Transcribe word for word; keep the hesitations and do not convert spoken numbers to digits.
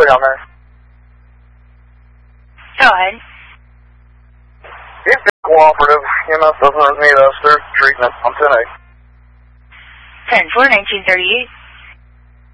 down there. Go ahead. It's cooperative. E M S doesn't need us. They're treating it on ten A. ten four, nineteen thirty-eight.